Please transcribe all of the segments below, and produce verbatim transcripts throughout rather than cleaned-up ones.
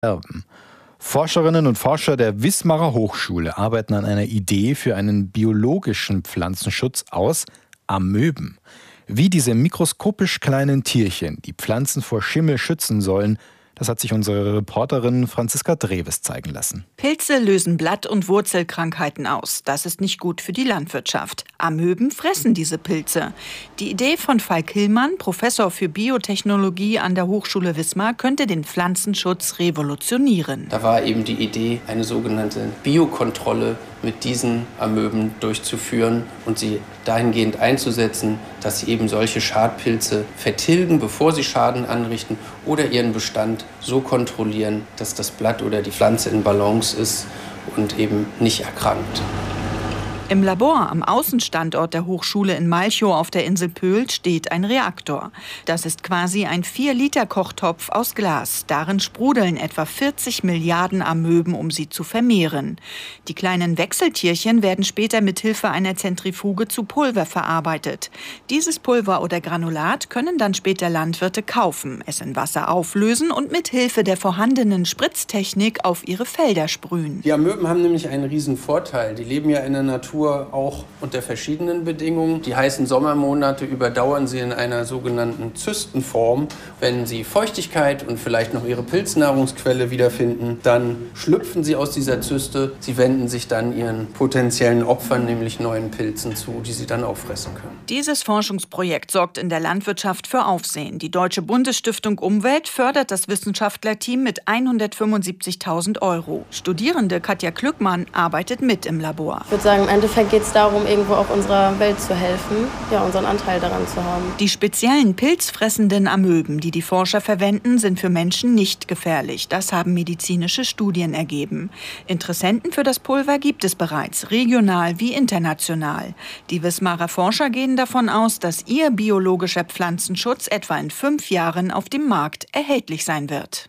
Erben. Forscherinnen und Forscher der Wismarer Hochschule arbeiten an einer Idee für einen biologischen Pflanzenschutz aus Amöben. Wie diese mikroskopisch kleinen Tierchen die Pflanzen vor Schimmel schützen sollen, das hat sich unsere Reporterin Franziska Dreves zeigen lassen. Pilze lösen Blatt- und Wurzelkrankheiten aus. Das ist nicht gut für die Landwirtschaft. Amöben fressen diese Pilze. Die Idee von Falk Hillmann, Professor für Biotechnologie an der Hochschule Wismar, könnte den Pflanzenschutz revolutionieren. Da war eben die Idee, eine sogenannte Biokontrolle mit diesen Amöben durchzuführen und sie dahingehend einzusetzen, dass sie eben solche Schadpilze vertilgen, bevor sie Schaden anrichten, oder ihren Bestand so kontrollieren, dass das Blatt oder die Pflanze in Balance ist und eben nicht erkrankt. Im Labor am Außenstandort der Hochschule in Malchow auf der Insel Pöhl steht ein Reaktor. Das ist quasi ein vier Liter Kochtopf aus Glas. Darin sprudeln etwa vierzig Milliarden Amöben, um sie zu vermehren. Die kleinen Wechseltierchen werden später mit Hilfe einer Zentrifuge zu Pulver verarbeitet. Dieses Pulver oder Granulat können dann später Landwirte kaufen, es in Wasser auflösen und mit Hilfe der vorhandenen Spritztechnik auf ihre Felder sprühen. Die Amöben haben nämlich einen riesen Vorteil. Die leben ja in der Natur auch unter verschiedenen Bedingungen. Die heißen Sommermonate überdauern sie in einer sogenannten Zystenform. Wenn sie Feuchtigkeit und vielleicht noch ihre Pilznahrungsquelle wiederfinden, dann schlüpfen sie aus dieser Zyste. Sie wenden sich dann ihren potenziellen Opfern, nämlich neuen Pilzen, zu, die sie dann auffressen können. Dieses Forschungsprojekt sorgt in der Landwirtschaft für Aufsehen. Die Deutsche Bundesstiftung Umwelt fördert das Wissenschaftlerteam mit hundertfünfundsiebzigtausend Euro. Studierende Katja Klückmann arbeitet mit im Labor. Ich würde sagen, im Endeffekt geht es darum, irgendwo auch unserer Welt zu helfen, ja, unseren Anteil daran zu haben. Die speziellen pilzfressenden Amöben, die die Forscher verwenden, sind für Menschen nicht gefährlich. Das haben medizinische Studien ergeben. Interessenten für das Pulver gibt es bereits, regional wie international. Die Wismarer Forscher gehen davon aus, dass ihr biologischer Pflanzenschutz etwa in fünf Jahren auf dem Markt erhältlich sein wird.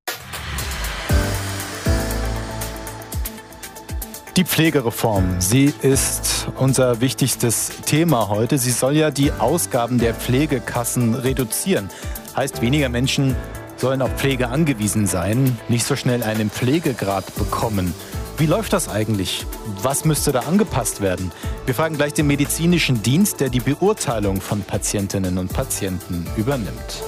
Die Pflegereform, sie ist unser wichtigstes Thema heute. Sie soll ja die Ausgaben der Pflegekassen reduzieren. Heißt, weniger Menschen sollen auf Pflege angewiesen sein, nicht so schnell einen Pflegegrad bekommen. Wie läuft das eigentlich? Was müsste da angepasst werden? Wir fragen gleich den medizinischen Dienst, der die Beurteilung von Patientinnen und Patienten übernimmt.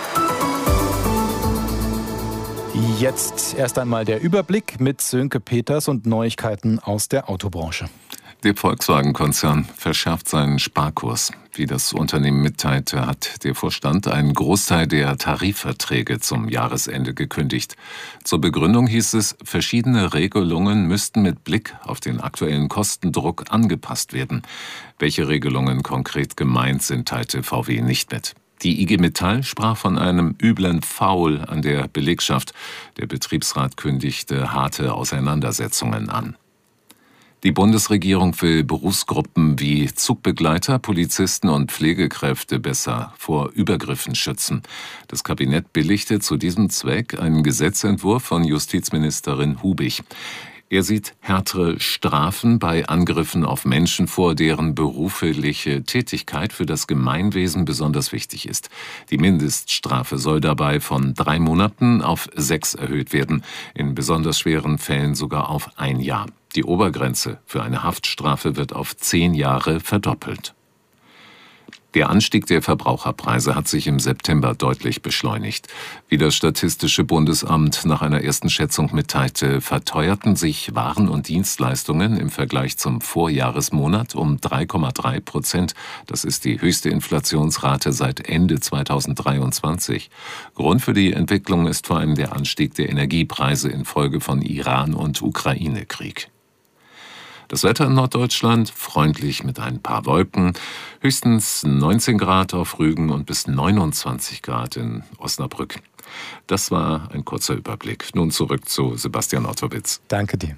Jetzt erst einmal der Überblick mit Sönke Peters und Neuigkeiten aus der Autobranche. Der Volkswagen-Konzern verschärft seinen Sparkurs. Wie das Unternehmen mitteilte, hat der Vorstand einen Großteil der Tarifverträge zum Jahresende gekündigt. Zur Begründung hieß es, verschiedene Regelungen müssten mit Blick auf den aktuellen Kostendruck angepasst werden. Welche Regelungen konkret gemeint sind, teilte V W nicht mit. Die I G Metall sprach von einem üblen Foul an der Belegschaft. Der Betriebsrat kündigte harte Auseinandersetzungen an. Die Bundesregierung will Berufsgruppen wie Zugbegleiter, Polizisten und Pflegekräfte besser vor Übergriffen schützen. Das Kabinett billigte zu diesem Zweck einen Gesetzentwurf von Justizministerin Hubig. Er sieht härtere Strafen bei Angriffen auf Menschen vor, deren berufliche Tätigkeit für das Gemeinwesen besonders wichtig ist. Die Mindeststrafe soll dabei von drei Monaten auf sechs erhöht werden, in besonders schweren Fällen sogar auf ein Jahr. Die Obergrenze für eine Haftstrafe wird auf zehn Jahre verdoppelt. Der Anstieg der Verbraucherpreise hat sich im September deutlich beschleunigt. Wie das Statistische Bundesamt nach einer ersten Schätzung mitteilte, verteuerten sich Waren und Dienstleistungen im Vergleich zum Vorjahresmonat um drei Komma drei Prozent. Das ist die höchste Inflationsrate seit Ende zweitausenddreiundzwanzig. Grund für die Entwicklung ist vor allem der Anstieg der Energiepreise infolge von Iran- und Ukraine-Krieg. Das Wetter in Norddeutschland freundlich mit ein paar Wolken, höchstens neunzehn Grad auf Rügen und bis neunundzwanzig Grad in Osnabrück. Das war ein kurzer Überblick. Nun zurück zu Sebastian Ottowitz. Danke dir.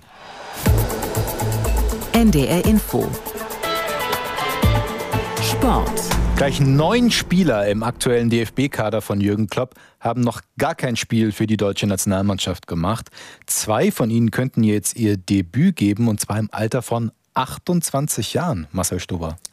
N D R Info. Sport. Gleich neun Spieler im aktuellen D F B-Kader von Jürgen Klopp haben noch gar kein Spiel für die deutsche Nationalmannschaft gemacht. Zwei von ihnen könnten jetzt ihr Debüt geben, und zwar im Alter von achtundzwanzig Jahren, Marcel Stober.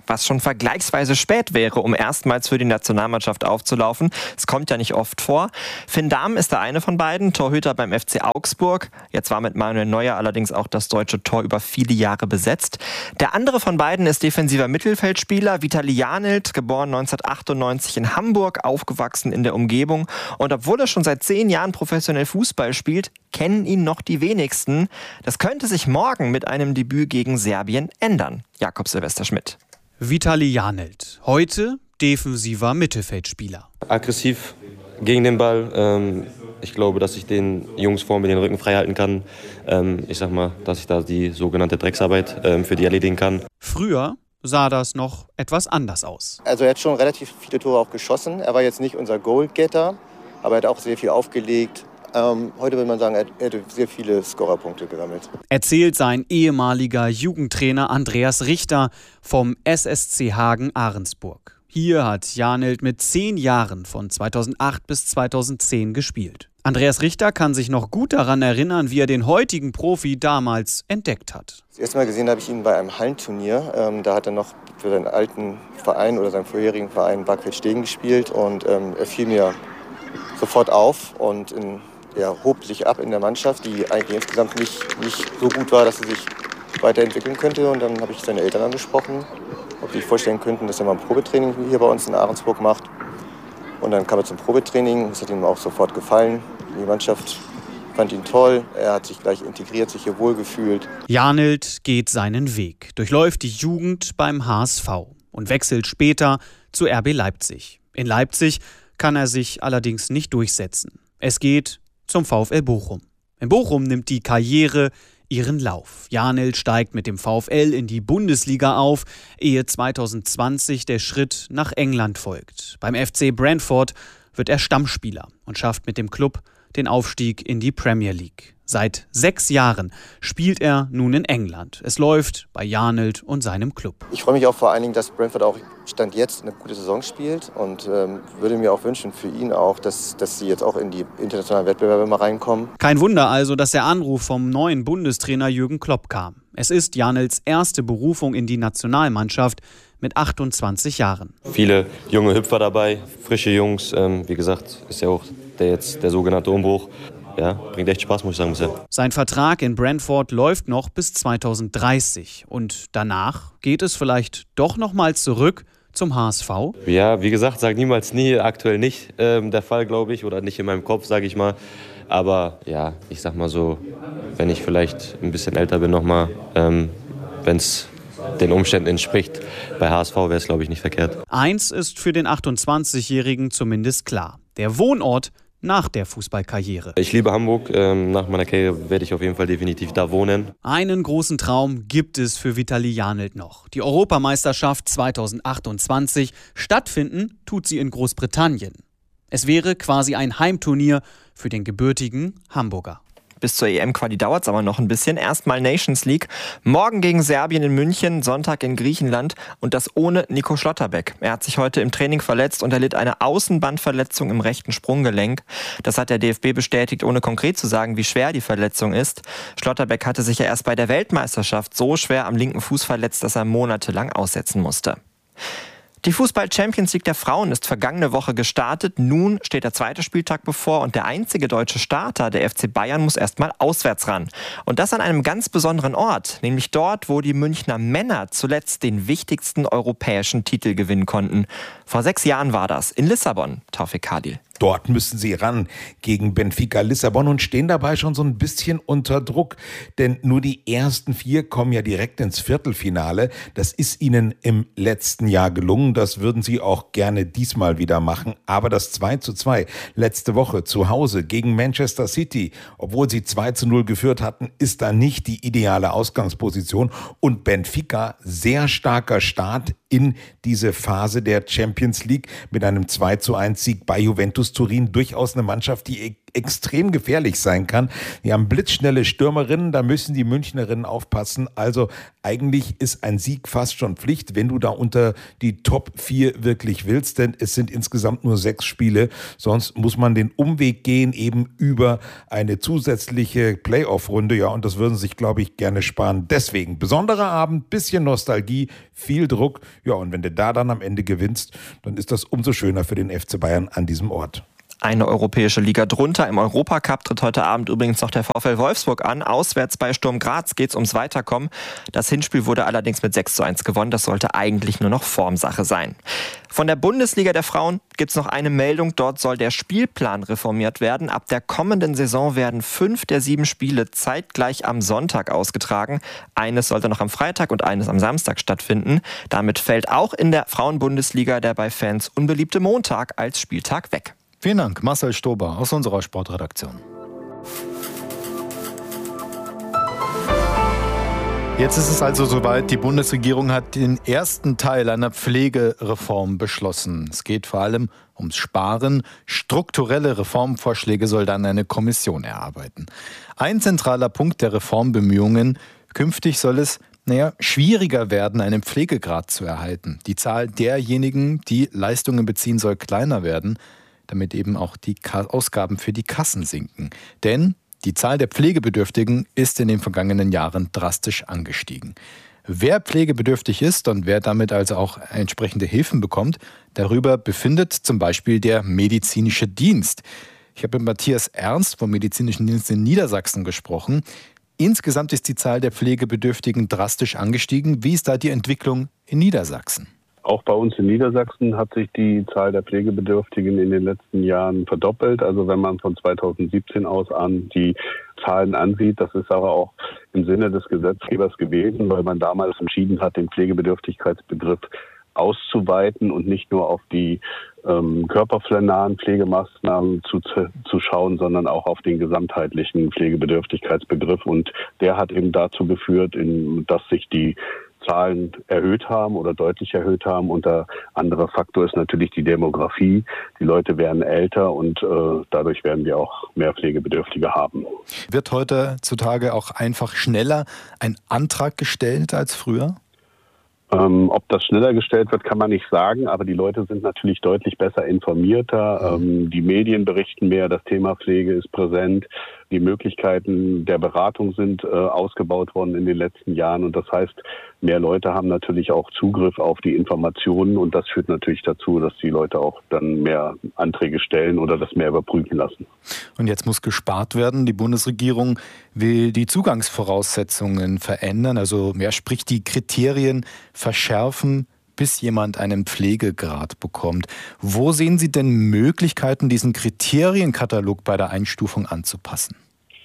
was schon vergleichsweise spät wäre, um erstmals für die Nationalmannschaft aufzulaufen. Es kommt ja nicht oft vor. Finn Dahm ist der eine von beiden, Torhüter beim F C Augsburg. Jetzt war mit Manuel Neuer allerdings auch das deutsche Tor über viele Jahre besetzt. Der andere von beiden ist defensiver Mittelfeldspieler Vitali Janelt, geboren neunzehnhundertachtundneunzig in Hamburg, aufgewachsen in der Umgebung. Und obwohl er schon seit zehn Jahren professionell Fußball spielt, kennen ihn noch die wenigsten. Das könnte sich morgen mit einem Debüt gegen Serbien ändern. Jakob Silvester Schmidt. Vitali Janelt, heute defensiver Mittelfeldspieler. Aggressiv gegen den Ball. Ähm, ich glaube, dass ich den Jungs vor mir den Rücken frei halten kann. Ähm, ich sag mal, dass ich da die sogenannte Drecksarbeit ähm, für die erledigen kann. Früher sah das noch etwas anders aus. Also er hat schon relativ viele Tore auch geschossen. Er war jetzt nicht unser Goalgetter, aber er hat auch sehr viel aufgelegt. Ähm, heute würde man sagen, er hätte sehr viele Scorerpunkte gesammelt. Erzählt sein ehemaliger Jugendtrainer Andreas Richter vom S S C Hagen Ahrensburg. Hier hat Janelt mit zehn Jahren von zweitausendacht bis zweitausendzehn gespielt. Andreas Richter kann sich noch gut daran erinnern, wie er den heutigen Profi damals entdeckt hat. Das erste Mal gesehen habe ich ihn bei einem Hallenturnier. Ähm, da hat er noch für seinen alten Verein oder seinen vorherigen Verein Barkfeld Stegen gespielt. Und ähm, er fiel mir sofort auf und in Er hob sich ab in der Mannschaft, die eigentlich insgesamt nicht, nicht so gut war, dass sie sich weiterentwickeln könnte. Und dann habe ich seine Eltern angesprochen, ob sie sich vorstellen könnten, dass er mal ein Probetraining hier bei uns in Ahrensburg macht. Und dann kam er zum Probetraining. Das hat ihm auch sofort gefallen. Die Mannschaft fand ihn toll. Er hat sich gleich integriert, sich hier wohlgefühlt. Janelt geht seinen Weg, durchläuft die Jugend beim H S V und wechselt später zu R B Leipzig. In Leipzig kann er sich allerdings nicht durchsetzen. Es geht zum VfL Bochum. In Bochum nimmt die Karriere ihren Lauf. Janelt steigt mit dem VfL in die Bundesliga auf, ehe zweitausendzwanzig der Schritt nach England folgt. Beim F C Brentford wird er Stammspieler und schafft mit dem Club den Aufstieg in die Premier League. Seit sechs Jahren spielt er nun in England. Es läuft bei Janelt und seinem Club. Ich freue mich auch vor allen Dingen, dass Brentford auch Stand jetzt eine gute Saison spielt und ähm, würde mir auch wünschen für ihn auch, dass, dass sie jetzt auch in die internationalen Wettbewerbe mal reinkommen. Kein Wunder also, dass der Anruf vom neuen Bundestrainer Jürgen Klopp kam. Es ist Janelts erste Berufung in die Nationalmannschaft mit achtundzwanzig Jahren. Viele junge Hüpfer dabei, frische Jungs. Ähm, wie gesagt, ist ja auch der jetzt der sogenannte Umbruch. Ja, bringt echt Spaß, muss ich sagen bisher. Sein Vertrag in Brentford läuft noch bis zweitausenddreißig und danach geht es vielleicht doch noch mal zurück zum H S V? Ja, wie gesagt, sag niemals nie, aktuell nicht ähm, der Fall, glaube ich, oder nicht in meinem Kopf, sage ich mal. Aber ja, ich sag mal so, wenn ich vielleicht ein bisschen älter bin noch mal, ähm, wenn es den Umständen entspricht, bei H S V wäre es, glaube ich, nicht verkehrt. Eins ist für den achtundzwanzigjährigen zumindest klar: Der Wohnort nach der Fußballkarriere. Ich liebe Hamburg. Ähm, nach meiner Karriere werde ich auf jeden Fall definitiv da wohnen. Einen großen Traum gibt es für Vitali Janelt noch. Die Europameisterschaft zweitausendachtundzwanzig. Stattfinden tut sie in Großbritannien. Es wäre quasi ein Heimturnier für den gebürtigen Hamburger. Bis zur E M-Quali dauert es aber noch ein bisschen. Erstmal Nations League. Morgen gegen Serbien in München, Sonntag in Griechenland und das ohne Nico Schlotterbeck. Er hat sich heute im Training verletzt und erlitt eine Außenbandverletzung im rechten Sprunggelenk. Das hat der D F B bestätigt, ohne konkret zu sagen, wie schwer die Verletzung ist. Schlotterbeck hatte sich ja erst bei der Weltmeisterschaft so schwer am linken Fuß verletzt, dass er monatelang aussetzen musste. Die Fußball-Champions League der Frauen ist vergangene Woche gestartet. Nun steht der zweite Spieltag bevor und der einzige deutsche Starter, der F C Bayern, muss erstmal auswärts ran. Und das an einem ganz besonderen Ort, nämlich dort, wo die Münchner Männer zuletzt den wichtigsten europäischen Titel gewinnen konnten. Vor sechs Jahren war das, in Lissabon, Taufik Kadil. Dort müssen sie ran gegen Benfica Lissabon und stehen dabei schon so ein bisschen unter Druck. Denn nur die ersten vier kommen ja direkt ins Viertelfinale. Das ist ihnen im letzten Jahr gelungen. Das würden sie auch gerne diesmal wieder machen. Aber das zwei zu zwei letzte Woche zu Hause gegen Manchester City, obwohl sie zwei zu null geführt hatten, ist da nicht die ideale Ausgangsposition. Und Benfica, sehr starker Start in diese Phase der Champions League mit einem zwei zu eins Sieg bei Juventus Turin. Durchaus eine Mannschaft, die extrem gefährlich sein kann. Die haben blitzschnelle Stürmerinnen, da müssen die Münchnerinnen aufpassen. Also eigentlich ist ein Sieg fast schon Pflicht, wenn du da unter die Top vier wirklich willst, denn es sind insgesamt nur sechs Spiele. Sonst muss man den Umweg gehen, eben über eine zusätzliche Playoff-Runde. Ja, und das würden sie sich, glaube ich, gerne sparen. Deswegen, besonderer Abend, bisschen Nostalgie, viel Druck. Ja, und wenn du da dann am Ende gewinnst, dann ist das umso schöner für den F C Bayern an diesem Ort. Eine europäische Liga drunter. Im Europacup tritt heute Abend übrigens noch der VfL Wolfsburg an. Auswärts bei Sturm Graz geht es ums Weiterkommen. Das Hinspiel wurde allerdings mit sechs zu eins gewonnen. Das sollte eigentlich nur noch Formsache sein. Von der Bundesliga der Frauen gibt es noch eine Meldung. Dort soll der Spielplan reformiert werden. Ab der kommenden Saison werden fünf der sieben Spiele zeitgleich am Sonntag ausgetragen. Eines sollte noch am Freitag und eines am Samstag stattfinden. Damit fällt auch in der Frauenbundesliga der bei Fans unbeliebte Montag als Spieltag weg. Vielen Dank, Marcel Stober aus unserer Sportredaktion. Jetzt ist es also soweit, die Bundesregierung hat den ersten Teil einer Pflegereform beschlossen. Es geht vor allem ums Sparen. Strukturelle Reformvorschläge soll dann eine Kommission erarbeiten. Ein zentraler Punkt der Reformbemühungen: künftig soll es naja, schwieriger werden, einen Pflegegrad zu erhalten. Die Zahl derjenigen, die Leistungen beziehen, soll kleiner werden, damit eben auch die Ausgaben für die Kassen sinken. Denn die Zahl der Pflegebedürftigen ist in den vergangenen Jahren drastisch angestiegen. Wer pflegebedürftig ist und wer damit also auch entsprechende Hilfen bekommt, darüber befindet zum Beispiel der medizinische Dienst. Ich habe mit Matthias Ernst vom Medizinischen Dienst in Niedersachsen gesprochen. Insgesamt ist die Zahl der Pflegebedürftigen drastisch angestiegen. Wie ist da die Entwicklung in Niedersachsen? Auch bei uns in Niedersachsen hat sich die Zahl der Pflegebedürftigen in den letzten Jahren verdoppelt. Also wenn man von zweitausendsiebzehn aus an die Zahlen ansieht, das ist aber auch im Sinne des Gesetzgebers gewesen, weil man damals entschieden hat, den Pflegebedürftigkeitsbegriff auszuweiten und nicht nur auf die ähm, körpernahen Pflegemaßnahmen zu, zu schauen, sondern auch auf den gesamtheitlichen Pflegebedürftigkeitsbegriff. Und der hat eben dazu geführt, in, dass sich die Zahlen erhöht haben oder deutlich erhöht haben. Und der andere Faktor ist natürlich die Demografie. Die Leute werden älter und äh, dadurch werden wir auch mehr Pflegebedürftige haben. Wird heutzutage auch einfach schneller ein Antrag gestellt als früher? Ähm, ob das schneller gestellt wird, kann man nicht sagen, aber die Leute sind natürlich deutlich besser informierter. Ähm, die Medien berichten mehr, das Thema Pflege ist präsent. Die Möglichkeiten der Beratung sind äh, ausgebaut worden in den letzten Jahren und das heißt, mehr Leute haben natürlich auch Zugriff auf die Informationen und das führt natürlich dazu, dass die Leute auch dann mehr Anträge stellen oder das mehr überprüfen lassen. Und jetzt muss gespart werden. Die Bundesregierung will die Zugangsvoraussetzungen verändern, also mehr sprich die Kriterien verschärfen, bis jemand einen Pflegegrad bekommt. Wo sehen Sie denn Möglichkeiten, diesen Kriterienkatalog bei der Einstufung anzupassen?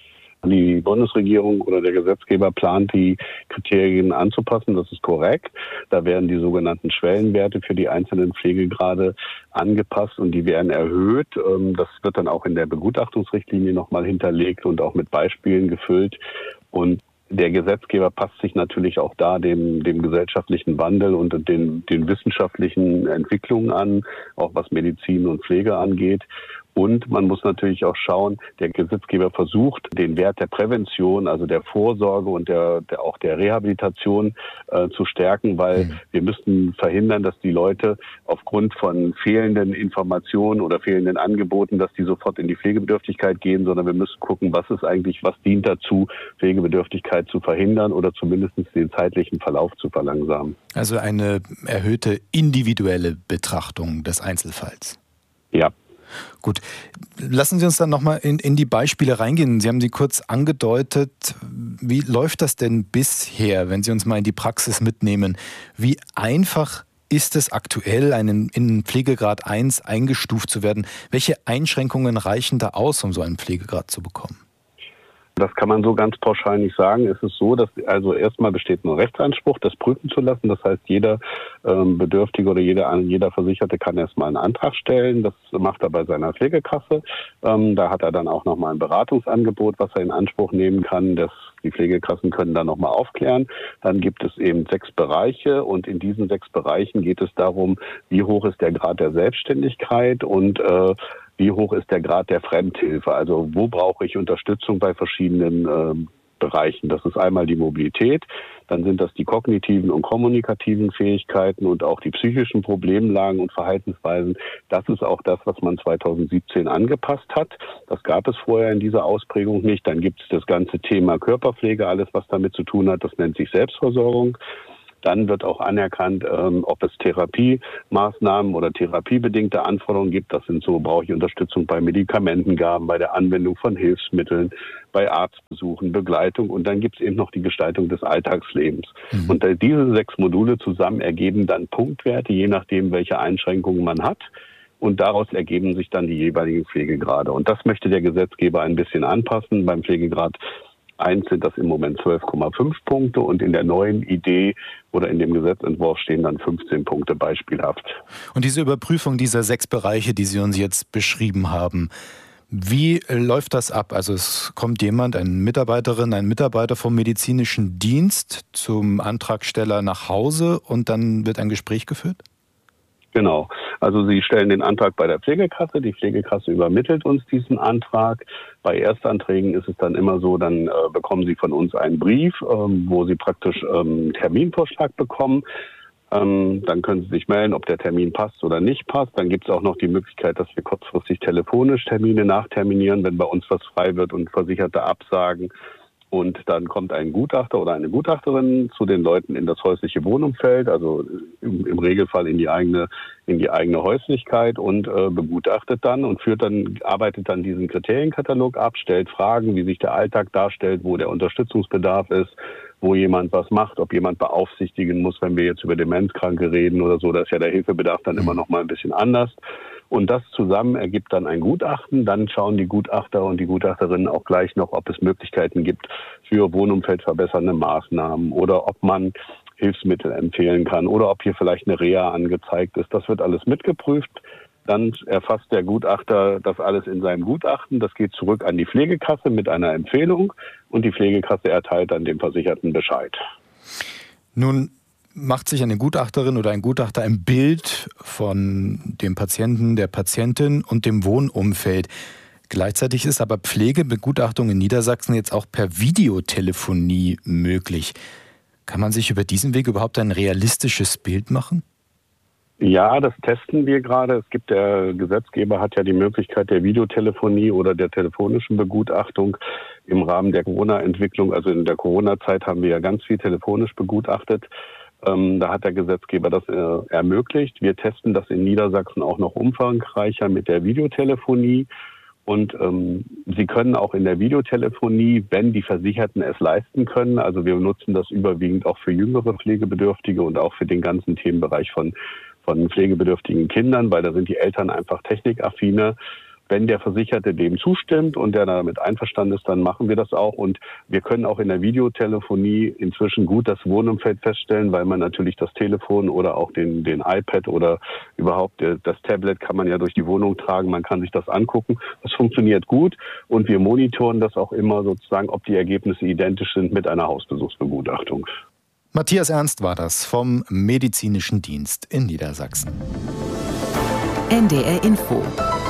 Die Bundesregierung oder der Gesetzgeber plant, die Kriterien anzupassen. Das ist korrekt. Da werden die sogenannten Schwellenwerte für die einzelnen Pflegegrade angepasst und die werden erhöht. Das wird dann auch in der Begutachtungsrichtlinie nochmal hinterlegt und auch mit Beispielen gefüllt. Und der Gesetzgeber passt sich natürlich auch da dem, dem gesellschaftlichen Wandel und den, den wissenschaftlichen Entwicklungen an, auch was Medizin und Pflege angeht. Und man muss natürlich auch schauen, der Gesetzgeber versucht, den Wert der Prävention, also der Vorsorge und der, der auch der Rehabilitation äh, zu stärken, weil mhm. wir müssen verhindern, dass die Leute aufgrund von fehlenden Informationen oder fehlenden Angeboten, dass die sofort in die Pflegebedürftigkeit gehen, sondern wir müssen gucken, was ist eigentlich, was dient dazu, Pflegebedürftigkeit zu verhindern oder zumindest den zeitlichen Verlauf zu verlangsamen. Also eine erhöhte individuelle Betrachtung des Einzelfalls. Ja. Gut, lassen Sie uns dann nochmal in, in die Beispiele reingehen. Sie haben sie kurz angedeutet. Wie läuft das denn bisher, wenn Sie uns mal in die Praxis mitnehmen? Wie einfach ist es aktuell, einen, in Pflegegrad eins eingestuft zu werden? Welche Einschränkungen reichen da aus, um so einen Pflegegrad zu bekommen? Das kann man so ganz pauschal nicht sagen. Es ist so, dass also erstmal besteht ein Rechtsanspruch, das prüfen zu lassen. Das heißt, jeder ähm, Bedürftige oder jeder, jeder Versicherte kann erstmal einen Antrag stellen. Das macht er bei seiner Pflegekasse. Ähm, da hat er dann auch nochmal ein Beratungsangebot, was er in Anspruch nehmen kann. Das, die Pflegekassen können dann nochmal aufklären. Dann gibt es eben sechs Bereiche und in diesen sechs Bereichen geht es darum, wie hoch ist der Grad der Selbstständigkeit und äh, wie hoch ist der Grad der Fremdhilfe? Also wo brauche ich Unterstützung bei verschiedenen ähm, Bereichen? Das ist einmal die Mobilität, dann sind das die kognitiven und kommunikativen Fähigkeiten und auch die psychischen Problemlagen und Verhaltensweisen. Das ist auch das, was man zweitausendsiebzehn angepasst hat. Das gab es vorher in dieser Ausprägung nicht. Dann gibt es das ganze Thema Körperpflege, alles was damit zu tun hat, das nennt sich Selbstversorgung. Dann wird auch anerkannt, ähm, ob es Therapiemaßnahmen oder therapiebedingte Anforderungen gibt. Das sind so, brauche ich Unterstützung bei Medikamentengaben, bei der Anwendung von Hilfsmitteln, bei Arztbesuchen, Begleitung. Und dann gibt es eben noch die Gestaltung des Alltagslebens. Mhm. Und äh, diese sechs Module zusammen ergeben dann Punktwerte, je nachdem, welche Einschränkungen man hat. Und daraus ergeben sich dann die jeweiligen Pflegegrade. Und das möchte der Gesetzgeber ein bisschen anpassen. Beim Pflegegrad eins sind das im Moment zwölf Komma fünf Punkte und in der neuen Idee oder in dem Gesetzentwurf stehen dann fünfzehn Punkte beispielhaft. Und diese Überprüfung dieser sechs Bereiche, die Sie uns jetzt beschrieben haben, wie läuft das ab? Also es kommt jemand, eine Mitarbeiterin, ein Mitarbeiter vom medizinischen Dienst zum Antragsteller nach Hause und dann wird ein Gespräch geführt? Genau. Also Sie stellen den Antrag bei der Pflegekasse. Die Pflegekasse übermittelt uns diesen Antrag. Bei Erstanträgen ist es dann immer so, dann äh, bekommen Sie von uns einen Brief, ähm, wo Sie praktisch ähm, einen Terminvorschlag bekommen. Ähm, dann können Sie sich melden, ob der Termin passt oder nicht passt. Dann gibt es auch noch die Möglichkeit, dass wir kurzfristig telefonisch Termine nachterminieren, wenn bei uns was frei wird und Versicherte absagen. Und dann kommt ein Gutachter oder eine Gutachterin zu den Leuten in das häusliche Wohnumfeld, also im, im Regelfall in die eigene, in die eigene Häuslichkeit und äh, begutachtet dann und führt dann, arbeitet dann diesen Kriterienkatalog ab, stellt Fragen, wie sich der Alltag darstellt, wo der Unterstützungsbedarf ist, wo jemand was macht, ob jemand beaufsichtigen muss, wenn wir jetzt über Demenzkranke reden oder so, da ist ja der Hilfebedarf dann immer noch mal ein bisschen anders. Und das zusammen ergibt dann ein Gutachten. Dann schauen die Gutachter und die Gutachterinnen auch gleich noch, ob es Möglichkeiten gibt für wohnumfeldverbessernde Maßnahmen oder ob man Hilfsmittel empfehlen kann oder ob hier vielleicht eine Reha angezeigt ist. Das wird alles mitgeprüft. Dann erfasst der Gutachter das alles in seinem Gutachten. Das geht zurück an die Pflegekasse mit einer Empfehlung und die Pflegekasse erteilt dann dem Versicherten Bescheid. Nun macht sich eine Gutachterin oder ein Gutachter ein Bild von dem Patienten, der Patientin und dem Wohnumfeld. Gleichzeitig ist aber Pflegebegutachtung in Niedersachsen jetzt auch per Videotelefonie möglich. Kann man sich über diesen Weg überhaupt ein realistisches Bild machen? Ja, das testen wir gerade. Es gibt, der Gesetzgeber hat ja die Möglichkeit der Videotelefonie oder der telefonischen Begutachtung im Rahmen der Corona-Entwicklung. Also in der Corona-Zeit haben wir ja ganz viel telefonisch begutachtet. Ähm, da hat der Gesetzgeber das äh, ermöglicht. Wir testen das in Niedersachsen auch noch umfangreicher mit der Videotelefonie. Und ähm, Sie können auch in der Videotelefonie, wenn die Versicherten es leisten können, also wir nutzen das überwiegend auch für jüngere Pflegebedürftige und auch für den ganzen Themenbereich von, von pflegebedürftigen Kindern, weil da sind die Eltern einfach technikaffiner. Wenn der Versicherte dem zustimmt und der damit einverstanden ist, dann machen wir das auch. Und wir können auch in der Videotelefonie inzwischen gut das Wohnumfeld feststellen, weil man natürlich das Telefon oder auch den, den iPad oder überhaupt das Tablet kann man ja durch die Wohnung tragen. Man kann sich das angucken. Das funktioniert gut und wir monitoren das auch immer sozusagen, ob die Ergebnisse identisch sind mit einer Hausbesuchsbegutachtung. Matthias Ernst war das vom Medizinischen Dienst in Niedersachsen. N D R Info.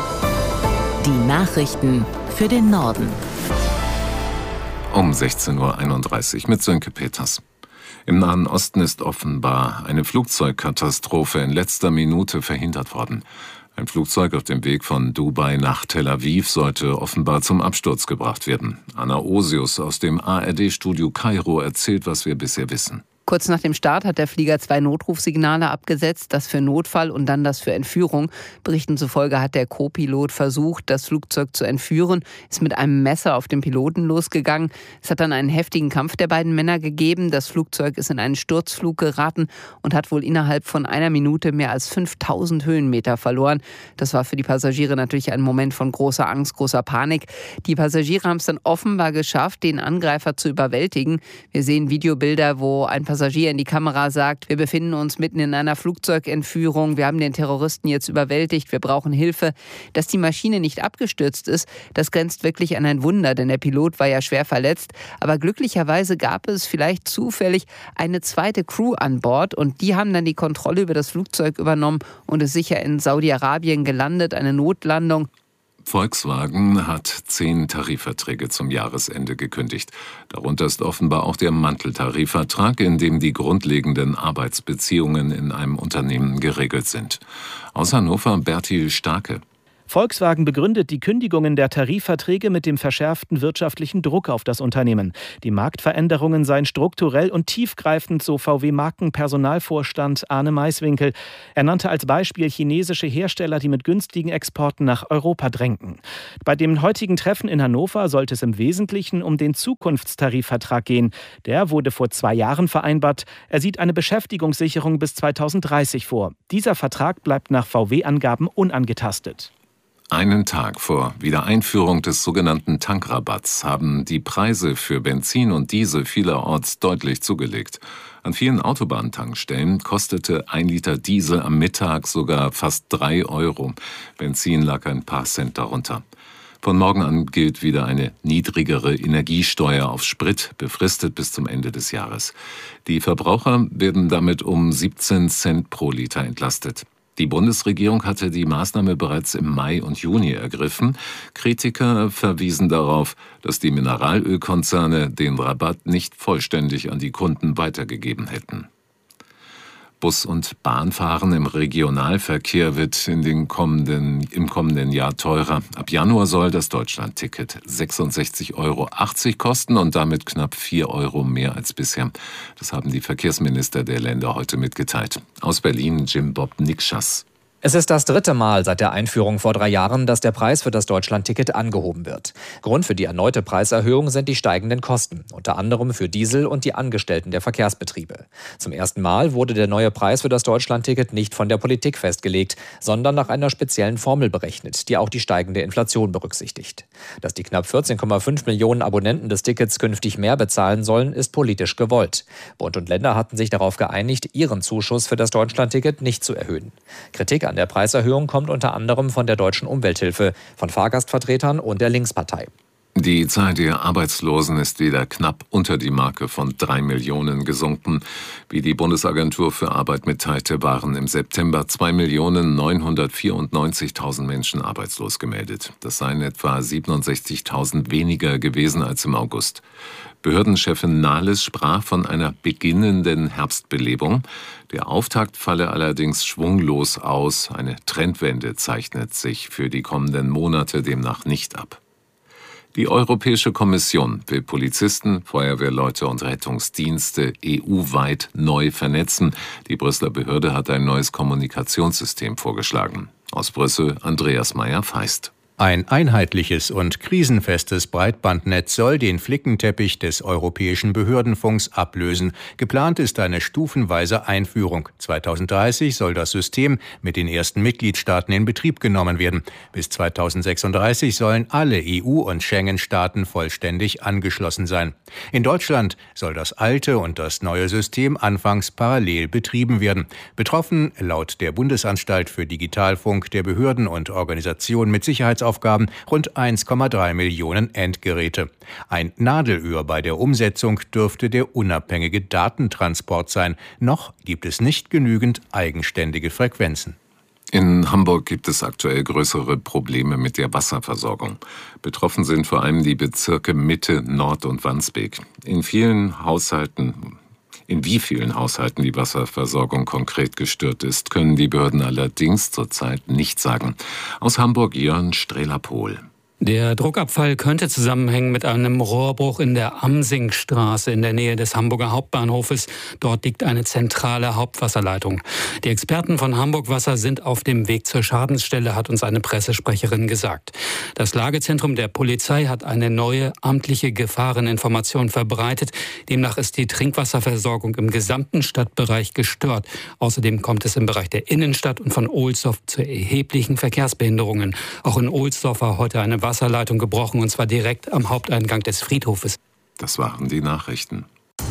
Die Nachrichten für den Norden. Um sechzehn Uhr einunddreißig mit Sönke Peters. Im Nahen Osten ist offenbar eine Flugzeugkatastrophe in letzter Minute verhindert worden. Ein Flugzeug auf dem Weg von Dubai nach Tel Aviv sollte offenbar zum Absturz gebracht werden. Anna Osius aus dem A R D-Studio Kairo erzählt, was wir bisher wissen. Kurz nach dem Start hat der Flieger zwei Notrufsignale abgesetzt, das für Notfall und dann das für Entführung. Berichten zufolge hat der Co-Pilot versucht, das Flugzeug zu entführen, ist mit einem Messer auf den Piloten losgegangen. Es hat dann einen heftigen Kampf der beiden Männer gegeben. Das Flugzeug ist in einen Sturzflug geraten und hat wohl innerhalb von einer Minute mehr als fünftausend Höhenmeter verloren. Das war für die Passagiere natürlich ein Moment von großer Angst, großer Panik. Die Passagiere haben es dann offenbar geschafft, den Angreifer zu überwältigen. Wir sehen Videobilder, wo ein Passagier Passagier in die Kamera sagt, wir befinden uns mitten in einer Flugzeugentführung, wir haben den Terroristen jetzt überwältigt, wir brauchen Hilfe. Dass die Maschine nicht abgestürzt ist, das grenzt wirklich an ein Wunder, denn der Pilot war ja schwer verletzt. Aber glücklicherweise gab es vielleicht zufällig eine zweite Crew an Bord und die haben dann die Kontrolle über das Flugzeug übernommen und ist sicher in Saudi-Arabien gelandet, eine Notlandung. Volkswagen hat zehn Tarifverträge zum Jahresende gekündigt. Darunter ist offenbar auch der Manteltarifvertrag, in dem die grundlegenden Arbeitsbeziehungen in einem Unternehmen geregelt sind. Aus Hannover Bertil Starke. Volkswagen begründet die Kündigungen der Tarifverträge mit dem verschärften wirtschaftlichen Druck auf das Unternehmen. Die Marktveränderungen seien strukturell und tiefgreifend, so V W-Markenpersonalvorstand Arne Maiswinkel. Er nannte als Beispiel chinesische Hersteller, die mit günstigen Exporten nach Europa drängten. Bei dem heutigen Treffen in Hannover sollte es im Wesentlichen um den Zukunftstarifvertrag gehen. Der wurde vor zwei Jahren vereinbart. Er sieht eine Beschäftigungssicherung bis zweitausenddreißig vor. Dieser Vertrag bleibt nach V W-Angaben unangetastet. Einen Tag vor Wiedereinführung des sogenannten Tankrabatts haben die Preise für Benzin und Diesel vielerorts deutlich zugelegt. An vielen Autobahntankstellen kostete ein Liter Diesel am Mittag sogar fast drei Euro. Benzin lag ein paar Cent darunter. Von morgen an gilt wieder eine niedrigere Energiesteuer auf Sprit, befristet bis zum Ende des Jahres. Die Verbraucher werden damit um siebzehn Cent pro Liter entlastet. Die Bundesregierung hatte die Maßnahme bereits im Mai und Juni ergriffen. Kritiker verwiesen darauf, dass die Mineralölkonzerne den Rabatt nicht vollständig an die Kunden weitergegeben hätten. Bus- und Bahnfahren im Regionalverkehr wird in den kommenden, im kommenden Jahr teurer. Ab Januar soll das Deutschlandticket sechsundsechzig Euro achtzig kosten und damit knapp vier Euro mehr als bisher. Das haben die Verkehrsminister der Länder heute mitgeteilt. Aus Berlin Jim Bob Nikschas. Es ist das dritte Mal seit der Einführung vor drei Jahren, dass der Preis für das Deutschlandticket angehoben wird. Grund für die erneute Preiserhöhung sind die steigenden Kosten, unter anderem für Diesel und die Angestellten der Verkehrsbetriebe. Zum ersten Mal wurde der neue Preis für das Deutschlandticket nicht von der Politik festgelegt, sondern nach einer speziellen Formel berechnet, die auch die steigende Inflation berücksichtigt. Dass die knapp vierzehn Komma fünf Millionen Abonnenten des Tickets künftig mehr bezahlen sollen, ist politisch gewollt. Bund und Länder hatten sich darauf geeinigt, ihren Zuschuss für das Deutschlandticket nicht zu erhöhen. Kritik an der Preiserhöhung kommt unter anderem von der Deutschen Umwelthilfe, von Fahrgastvertretern und der Linkspartei. Die Zahl der Arbeitslosen ist wieder knapp unter die Marke von drei Millionen gesunken. Wie die Bundesagentur für Arbeit mitteilte, waren im September zwei Millionen neunhundertvierundneunzigtausend Menschen arbeitslos gemeldet. Das seien etwa siebenundsechzigtausend weniger gewesen als im August. Behördenchefin Nahles sprach von einer beginnenden Herbstbelebung. Der Auftakt falle allerdings schwunglos aus. Eine Trendwende zeichnet sich für die kommenden Monate demnach nicht ab. Die Europäische Kommission will Polizisten, Feuerwehrleute und Rettungsdienste E U-weit neu vernetzen. Die Brüsseler Behörde hat ein neues Kommunikationssystem vorgeschlagen. Aus Brüssel Andreas Meyer-Feist. Ein einheitliches und krisenfestes Breitbandnetz soll den Flickenteppich des europäischen Behördenfunks ablösen. Geplant ist eine stufenweise Einführung. zweitausenddreißig soll das System mit den ersten Mitgliedstaaten in Betrieb genommen werden. Bis zweitausendsechsunddreißig sollen alle E U- und Schengen-Staaten vollständig angeschlossen sein. In Deutschland soll das alte und das neue System anfangs parallel betrieben werden. Betroffen, laut der Bundesanstalt für Digitalfunk der Behörden und Organisationen mit Sicherheitsaufgaben, rund eins Komma drei Millionen Endgeräte. Ein Nadelöhr bei der Umsetzung dürfte der unabhängige Datentransport sein. Noch gibt es nicht genügend eigenständige Frequenzen. In Hamburg gibt es aktuell größere Probleme mit der Wasserversorgung. Betroffen sind vor allem die Bezirke Mitte, Nord und Wandsbek. In vielen Haushalten In wie vielen Haushalten die Wasserversorgung konkret gestört ist, können die Behörden allerdings zurzeit nicht sagen. Aus Hamburg Jörn Strehler-Pohl. Der Druckabfall könnte zusammenhängen mit einem Rohrbruch in der Amsingstraße in der Nähe des Hamburger Hauptbahnhofes. Dort liegt eine zentrale Hauptwasserleitung. Die Experten von Hamburg Wasser sind auf dem Weg zur Schadensstelle, hat uns eine Pressesprecherin gesagt. Das Lagezentrum der Polizei hat eine neue amtliche Gefahreninformation verbreitet. Demnach ist die Trinkwasserversorgung im gesamten Stadtbereich gestört. Außerdem kommt es im Bereich der Innenstadt und von Ohlsdorf zu erheblichen Verkehrsbehinderungen. Auch in Ohlsdorf war heute eine Wasserleitung gebrochen, und zwar direkt am Haupteingang des Friedhofes. Das waren die Nachrichten.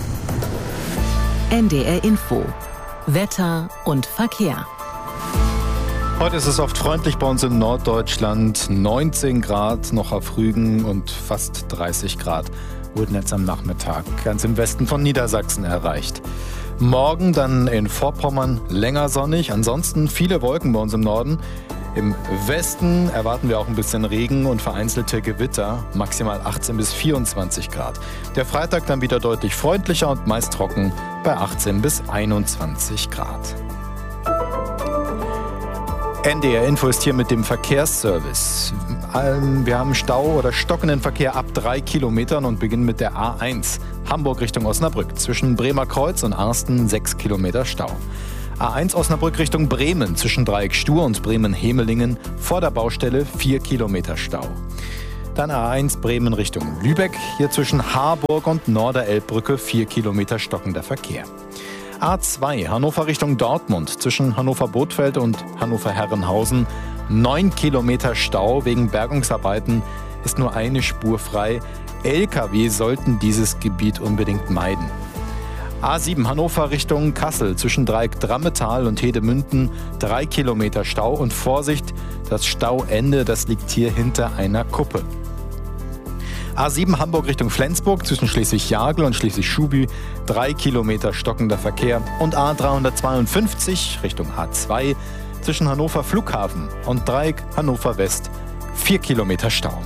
N D R Info. Wetter und Verkehr. Heute ist es oft freundlich bei uns in Norddeutschland. neunzehn Grad noch auf Rügen und fast dreißig Grad wurden jetzt am Nachmittag ganz im Westen von Niedersachsen erreicht. Morgen dann in Vorpommern länger sonnig, ansonsten viele Wolken bei uns im Norden. Im Westen erwarten wir auch ein bisschen Regen und vereinzelte Gewitter, maximal achtzehn bis vierundzwanzig Grad. Der Freitag dann wieder deutlich freundlicher und meist trocken bei achtzehn bis einundzwanzig Grad. N D R Info ist hier mit dem Verkehrsservice. Wir haben Stau oder stockenden Verkehr ab drei Kilometern und beginnen mit der A eins. Hamburg Richtung Osnabrück. Zwischen Bremer Kreuz und Arsten sechs Kilometer Stau. A eins Osnabrück Richtung Bremen. Zwischen Dreieck Stur und Bremen-Hemelingen. Vor der Baustelle vier Kilometer Stau. Dann A eins Bremen Richtung Lübeck. Hier zwischen Harburg und Norderelbbrücke vier Kilometer stockender Verkehr. A zwei Hannover Richtung Dortmund. Zwischen Hannover-Bothfeld und Hannover-Herrenhausen neun Kilometer Stau wegen Bergungsarbeiten, ist nur eine Spur frei. L K W sollten dieses Gebiet unbedingt meiden. A sieben Hannover Richtung Kassel. Zwischen Dreieck Drammetal und Hedemünden drei Kilometer Stau. Und Vorsicht, das Stauende, das liegt hier hinter einer Kuppe. A sieben Hamburg Richtung Flensburg, zwischen Schleswig-Jagel und Schleswig-Schuby, drei Kilometer stockender Verkehr. Und A dreihundertzweiundfünfzig Richtung A zwei, zwischen Hannover Flughafen und Dreieck Hannover West, vier Kilometer Stau.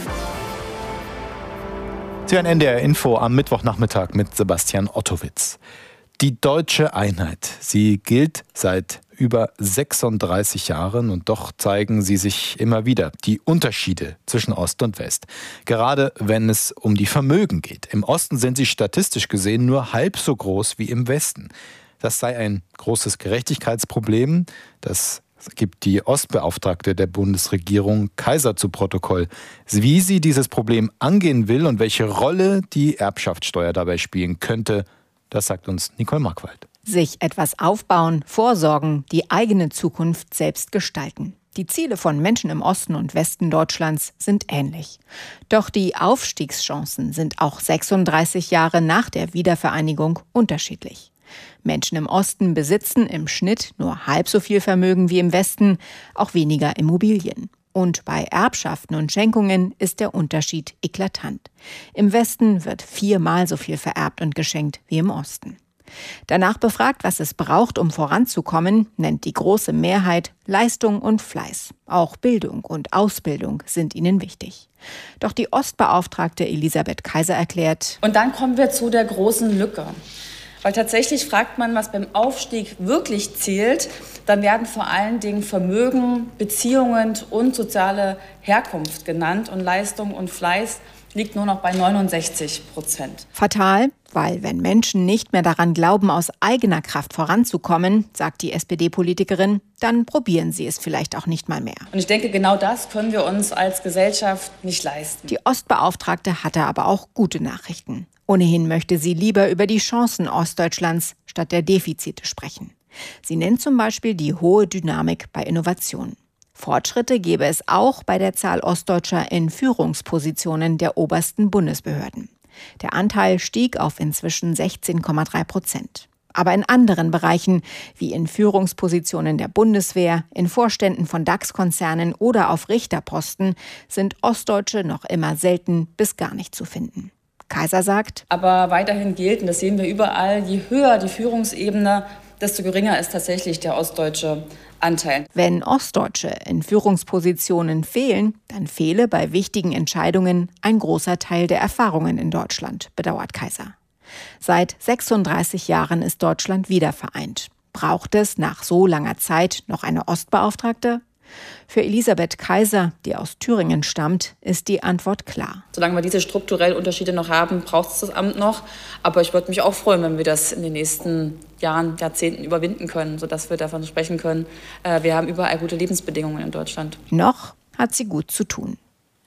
Sie hören N D R Info am Mittwochnachmittag mit Sebastian Ottowitz. Die deutsche Einheit, sie gilt seit über sechsunddreißig Jahren und doch zeigen sie sich immer wieder, die Unterschiede zwischen Ost und West. Gerade wenn es um die Vermögen geht. Im Osten sind sie statistisch gesehen nur halb so groß wie im Westen. Das sei ein großes Gerechtigkeitsproblem. Das gibt die Ostbeauftragte der Bundesregierung Kaiser zu Protokoll. Wie sie dieses Problem angehen will und welche Rolle die Erbschaftssteuer dabei spielen könnte, das sagt uns Nicole Markwald. Sich etwas aufbauen, vorsorgen, die eigene Zukunft selbst gestalten. Die Ziele von Menschen im Osten und Westen Deutschlands sind ähnlich. Doch die Aufstiegschancen sind auch sechsunddreißig Jahre nach der Wiedervereinigung unterschiedlich. Menschen im Osten besitzen im Schnitt nur halb so viel Vermögen wie im Westen, auch weniger Immobilien. Und bei Erbschaften und Schenkungen ist der Unterschied eklatant. Im Westen wird viermal so viel vererbt und geschenkt wie im Osten. Danach befragt, was es braucht, um voranzukommen, nennt die große Mehrheit Leistung und Fleiß. Auch Bildung und Ausbildung sind ihnen wichtig. Doch die Ostbeauftragte Elisabeth Kaiser erklärt: Und dann kommen wir zu der großen Lücke. Weil tatsächlich fragt man, was beim Aufstieg wirklich zählt, dann werden vor allen Dingen Vermögen, Beziehungen und soziale Herkunft genannt und Leistung und Fleiß liegt nur noch bei neunundsechzig Prozent. Fatal, weil wenn Menschen nicht mehr daran glauben, aus eigener Kraft voranzukommen, sagt die S P D-Politikerin, dann probieren sie es vielleicht auch nicht mal mehr. Und ich denke, genau das können wir uns als Gesellschaft nicht leisten. Die Ostbeauftragte hatte aber auch gute Nachrichten. Ohnehin möchte sie lieber über die Chancen Ostdeutschlands statt der Defizite sprechen. Sie nennt zum Beispiel die hohe Dynamik bei Innovationen. Fortschritte gebe es auch bei der Zahl Ostdeutscher in Führungspositionen der obersten Bundesbehörden. Der Anteil stieg auf inzwischen sechzehn Komma drei Prozent. Aber in anderen Bereichen, wie in Führungspositionen der Bundeswehr, in Vorständen von DAX-Konzernen oder auf Richterposten, sind Ostdeutsche noch immer selten bis gar nicht zu finden. Kaiser sagt: Aber weiterhin gilt, und das sehen wir überall, je höher die Führungsebene, desto geringer ist tatsächlich der ostdeutsche Anteil. Wenn Ostdeutsche in Führungspositionen fehlen, dann fehle bei wichtigen Entscheidungen ein großer Teil der Erfahrungen in Deutschland, bedauert Kaiser. Seit sechsunddreißig Jahren ist Deutschland wieder vereint. Braucht es nach so langer Zeit noch eine Ostbeauftragte? Für Elisabeth Kaiser, die aus Thüringen stammt, ist die Antwort klar. Solange wir diese strukturellen Unterschiede noch haben, braucht es das Amt noch. Aber ich würde mich auch freuen, wenn wir das in den nächsten Jahren, Jahrzehnten überwinden können, sodass wir davon sprechen können, äh, wir haben überall gute Lebensbedingungen in Deutschland. Noch hat sie gut zu tun.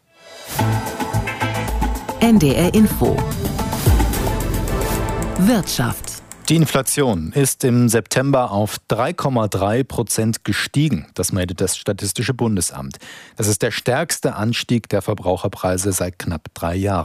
N D R Info. Wirtschaft. Die Inflation ist im September auf drei Komma drei Prozent gestiegen. Das meldet das Statistische Bundesamt. Das ist der stärkste Anstieg der Verbraucherpreise seit knapp drei Jahren.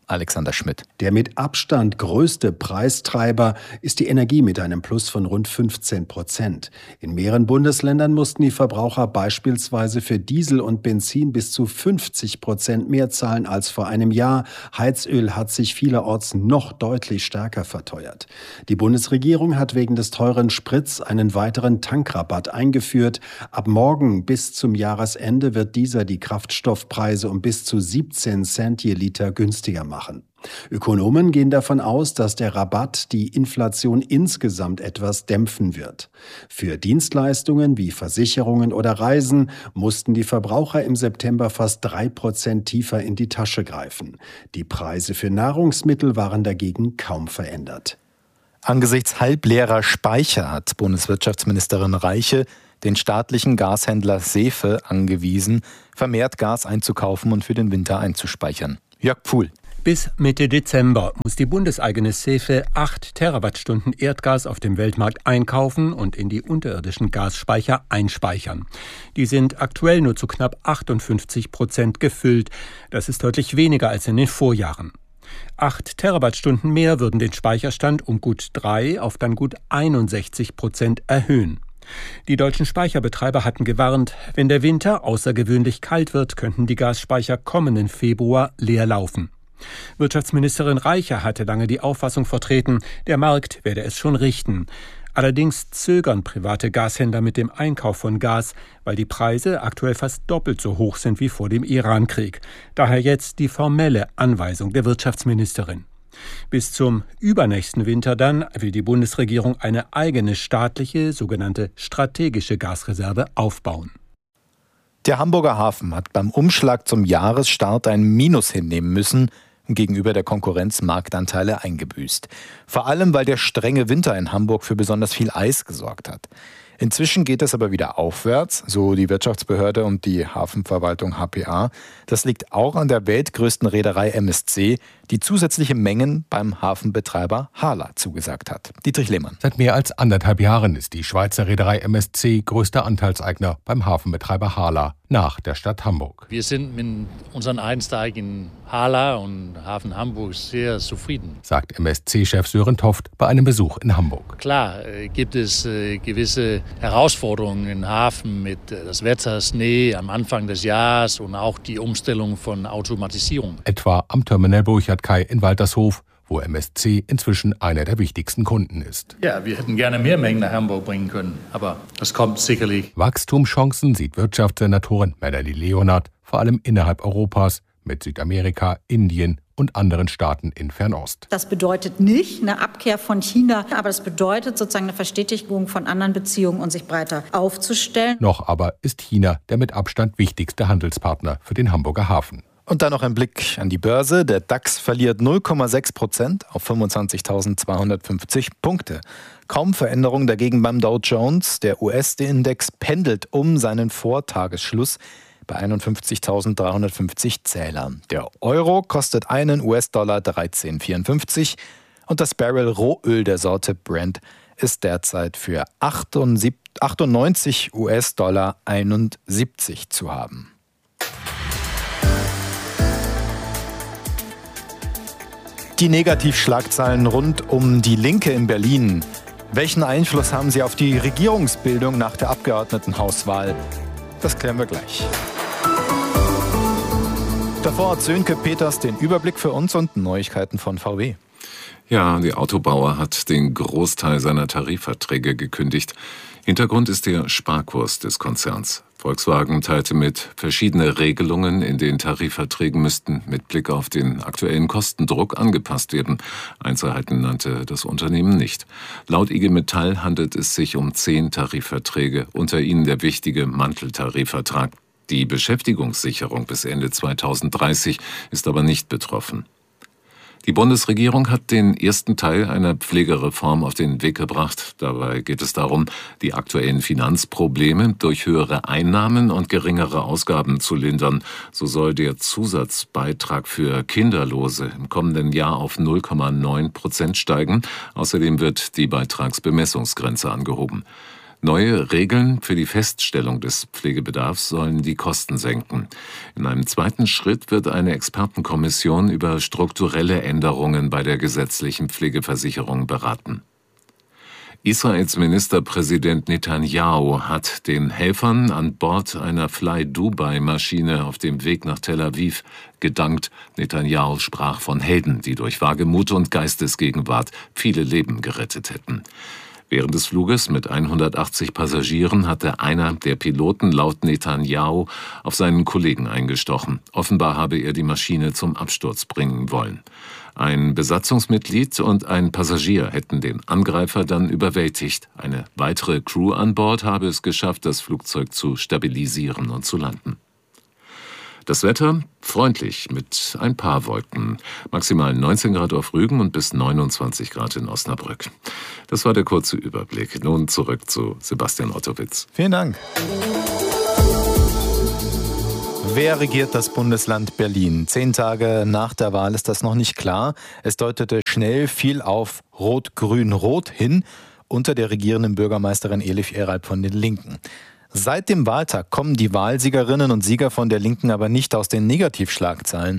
Alexander Schmidt. Der mit Abstand größte Preistreiber ist die Energie mit einem Plus von rund fünfzehn Prozent. In mehreren Bundesländern mussten die Verbraucher beispielsweise für Diesel und Benzin bis zu fünfzig Prozent mehr zahlen als vor einem Jahr. Heizöl hat sich vielerorts noch deutlich stärker verteuert. Die Bundesregierung hat wegen des teuren Sprits einen weiteren Tankrabatt eingeführt. Ab morgen bis zum Jahresende wird dieser die Kraftstoffpreise um bis zu siebzehn Cent je Liter günstiger machen. machen. Ökonomen gehen davon aus, dass der Rabatt die Inflation insgesamt etwas dämpfen wird. Für Dienstleistungen wie Versicherungen oder Reisen mussten die Verbraucher im September fast drei Prozent tiefer in die Tasche greifen. Die Preise für Nahrungsmittel waren dagegen kaum verändert. Angesichts halbleerer Speicher hat Bundeswirtschaftsministerin Reiche den staatlichen Gashändler Sefe angewiesen, vermehrt Gas einzukaufen und für den Winter einzuspeichern. Jörg Pfuhl. Bis Mitte Dezember muss die bundeseigene Sefe acht Terawattstunden Erdgas auf dem Weltmarkt einkaufen und in die unterirdischen Gasspeicher einspeichern. Die sind aktuell nur zu knapp achtundfünfzig Prozent gefüllt. Das ist deutlich weniger als in den Vorjahren. Acht Terawattstunden mehr würden den Speicherstand um gut drei auf dann gut einundsechzig Prozent erhöhen. Die deutschen Speicherbetreiber hatten gewarnt, wenn der Winter außergewöhnlich kalt wird, könnten die Gasspeicher kommenden Februar leer laufen. Wirtschaftsministerin Reiche hatte lange die Auffassung vertreten, der Markt werde es schon richten. Allerdings zögern private Gashändler mit dem Einkauf von Gas, weil die Preise aktuell fast doppelt so hoch sind wie vor dem Irankrieg. Daher jetzt die formelle Anweisung der Wirtschaftsministerin. Bis zum übernächsten Winter dann will die Bundesregierung eine eigene staatliche, sogenannte strategische Gasreserve aufbauen. Der Hamburger Hafen hat beim Umschlag zum Jahresstart ein Minus hinnehmen müssen und gegenüber der Konkurrenz Marktanteile eingebüßt. Vor allem, weil der strenge Winter in Hamburg für besonders viel Eis gesorgt hat. Inzwischen geht es aber wieder aufwärts, so die Wirtschaftsbehörde und die Hafenverwaltung H P A. Das liegt auch an der weltgrößten Reederei M S C, die zusätzliche Mengen beim Hafenbetreiber Hala zugesagt hat. Dietrich Lehmann. Seit mehr als anderthalb Jahren ist die Schweizer Reederei M S C größter Anteilseigner beim Hafenbetreiber Hala nach der Stadt Hamburg. Wir sind mit unseren Einsteig in Hala und Hafen Hamburg sehr zufrieden, sagt M S C-Chef Sören Toft bei einem Besuch in Hamburg. Klar äh, gibt es äh, gewisse Herausforderungen im Hafen mit äh, das Wetter, Schnee am Anfang des Jahres und auch die Umstellung von Automatisierung. Etwa am Terminal Burchardkai in Waltershof, wo M S C inzwischen einer der wichtigsten Kunden ist. Ja, wir hätten gerne mehr Mengen nach Hamburg bringen können, aber das kommt sicherlich. Wachstumschancen sieht Wirtschaftssenatorin Melanie Leonard vor allem innerhalb Europas mit Südamerika, Indien und anderen Staaten in Fernost. Das bedeutet nicht eine Abkehr von China, aber es bedeutet sozusagen eine Verstetigung von anderen Beziehungen und sich breiter aufzustellen. Noch aber ist China der mit Abstand wichtigste Handelspartner für den Hamburger Hafen. Und dann noch ein Blick an die Börse. Der DAX verliert null Komma sechs Prozent auf fünfundzwanzigtausendzweihundertfünfzig Punkte. Kaum Veränderung dagegen beim Dow Jones. Der U S-Index pendelt um seinen Vortagesschluss bei einundfünfzigtausenddreihundertfünfzig Zählern. Der Euro kostet einen U S-Dollar dreizehn Komma vierundfünfzig und das Barrel Rohöl der Sorte Brent ist derzeit für achtundneunzig U S-Dollar einundsiebzig zu haben. Die Negativschlagzeilen rund um die Linke in Berlin. Welchen Einfluss haben sie auf die Regierungsbildung nach der Abgeordnetenhauswahl? Das klären wir gleich. Davor hat Sönke Peters den Überblick für uns und Neuigkeiten von V W. Ja, die Autobauer hat den Großteil seiner Tarifverträge gekündigt. Hintergrund ist der Sparkurs des Konzerns. Volkswagen teilte mit, verschiedene Regelungen in den Tarifverträgen müssten mit Blick auf den aktuellen Kostendruck angepasst werden. Einzelheiten nannte das Unternehmen nicht. Laut I G Metall handelt es sich um zehn Tarifverträge, unter ihnen der wichtige Manteltarifvertrag. Die Beschäftigungssicherung bis Ende zweitausenddreißig ist aber nicht betroffen. Die Bundesregierung hat den ersten Teil einer Pflegereform auf den Weg gebracht. Dabei geht es darum, die aktuellen Finanzprobleme durch höhere Einnahmen und geringere Ausgaben zu lindern. So soll der Zusatzbeitrag für Kinderlose im kommenden Jahr auf null Komma neun Prozent steigen. Außerdem wird die Beitragsbemessungsgrenze angehoben. Neue Regeln für die Feststellung des Pflegebedarfs sollen die Kosten senken. In einem zweiten Schritt wird eine Expertenkommission über strukturelle Änderungen bei der gesetzlichen Pflegeversicherung beraten. Israels Ministerpräsident Netanyahu hat den Helfern an Bord einer Fly-Dubai-Maschine auf dem Weg nach Tel Aviv gedankt. Netanyahu sprach von Helden, die durch Wagemut und Geistesgegenwart viele Leben gerettet hätten. Während des Fluges mit hundertachtzig Passagieren hatte einer der Piloten laut Netanyahu auf seinen Kollegen eingestochen. Offenbar habe er die Maschine zum Absturz bringen wollen. Ein Besatzungsmitglied und ein Passagier hätten den Angreifer dann überwältigt. Eine weitere Crew an Bord habe es geschafft, das Flugzeug zu stabilisieren und zu landen. Das Wetter freundlich mit ein paar Wolken. Maximal neunzehn Grad auf Rügen und bis neunundzwanzig Grad in Osnabrück. Das war der kurze Überblick. Nun zurück zu Sebastian Ottowitz. Vielen Dank. Wer regiert das Bundesland Berlin? Zehn Tage nach der Wahl ist das noch nicht klar. Es deutete schnell viel auf Rot-Grün-Rot hin unter der regierenden Bürgermeisterin Elif Eralp von den Linken. Seit dem Wahltag kommen die Wahlsiegerinnen und Sieger von der Linken aber nicht aus den Negativschlagzeilen.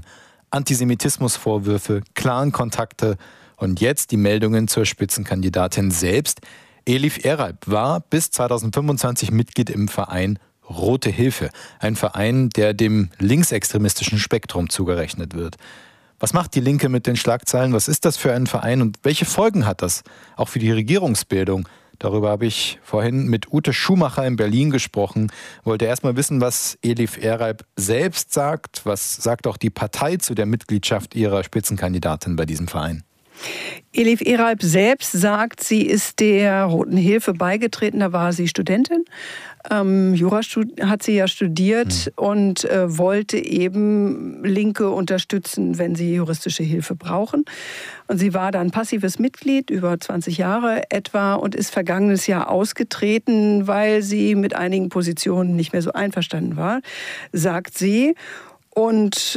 Antisemitismusvorwürfe, Clan-Kontakte und jetzt die Meldungen zur Spitzenkandidatin selbst. Elif Eralp war bis zweitausendfünfundzwanzig Mitglied im Verein Rote Hilfe, ein Verein, der dem linksextremistischen Spektrum zugerechnet wird. Was macht die Linke mit den Schlagzeilen? Was ist das für ein Verein und welche Folgen hat das auch für die Regierungsbildung? Darüber habe ich vorhin mit Ute Schumacher in Berlin gesprochen. Wollte erst mal wissen, was Elif Eralp selbst sagt. Was sagt auch die Partei zu der Mitgliedschaft ihrer Spitzenkandidatin bei diesem Verein? Elif Eralp selbst sagt, sie ist der Roten Hilfe beigetreten, da war sie Studentin. Ähm, Jura hat sie ja studiert mhm. und äh, wollte eben Linke unterstützen, wenn sie juristische Hilfe brauchen. Und sie war dann passives Mitglied, über zwanzig Jahre etwa, und ist vergangenes Jahr ausgetreten, weil sie mit einigen Positionen nicht mehr so einverstanden war, sagt sie. Und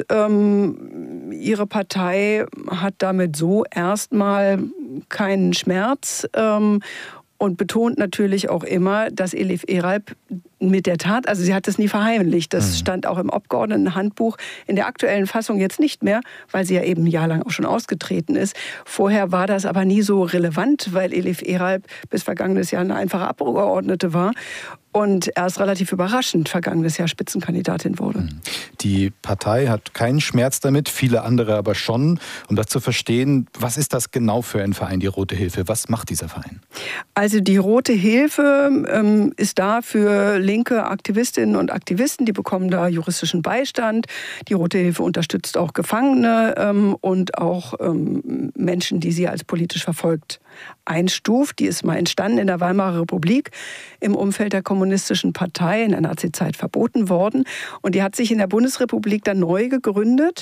ähm, ihre Partei hat damit so erstmal keinen Schmerz ähm, und betont natürlich auch immer, dass Elif Eralp mit der Tat, also sie hat das nie verheimlicht, das mhm. stand auch im Abgeordnetenhandbuch, in der aktuellen Fassung jetzt nicht mehr, weil sie ja eben ein Jahr lang auch schon ausgetreten ist. Vorher war das aber nie so relevant, weil Elif Eralp bis vergangenes Jahr eine einfache Abgeordnete war und erst relativ überraschend vergangenes Jahr Spitzenkandidatin wurde. Die Partei hat keinen Schmerz damit, viele andere aber schon. Um das zu verstehen, was ist das genau für ein Verein, die Rote Hilfe? Was macht dieser Verein? Also die Rote Hilfe ähm, ist da für linke Aktivistinnen und Aktivisten, die bekommen da juristischen Beistand. Die Rote Hilfe unterstützt auch Gefangene ähm, und auch ähm, Menschen, die sie als politisch verfolgt einstuft. Die ist mal entstanden in der Weimarer Republik im Umfeld der Kommunistischen Partei, in der Nazizeit verboten worden. Und die hat sich in der Bundesrepublik dann neu gegründet,